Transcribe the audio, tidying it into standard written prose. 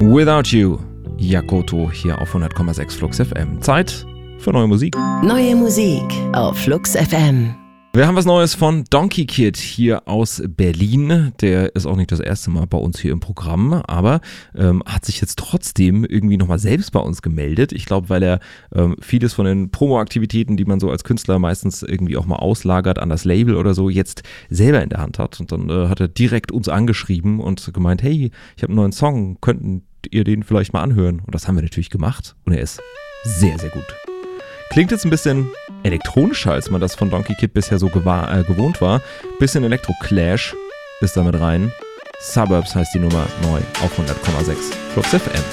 Without You, Yakoto hier auf 100,6 Flux FM. Zeit für neue Musik. Neue Musik auf Flux FM. Wir haben was Neues von Donkey Kid hier aus Berlin. Der ist auch nicht das erste Mal bei uns hier im Programm, aber hat sich jetzt trotzdem irgendwie nochmal selbst bei uns gemeldet. Ich glaube, weil er vieles von den Promo-Aktivitäten, die man so als Künstler meistens irgendwie auch mal auslagert an das Label oder so, jetzt selber in der Hand hat. Und dann hat er direkt uns angeschrieben und gemeint, hey, ich habe einen neuen Song, könnten ihr den vielleicht mal anhören? Und das haben wir natürlich gemacht und er ist sehr, sehr gut. Klingt jetzt ein bisschen elektronischer, als man das von Donkey Kid bisher so gewohnt war. Bisschen Elektro-Clash ist damit rein. Suburbs heißt die Nummer neu auf 100,6 Flux FM.